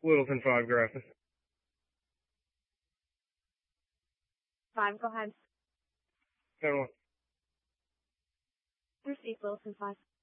Littleton 5, Grafton. 5, go ahead. 10-1. Received, Littleton 5.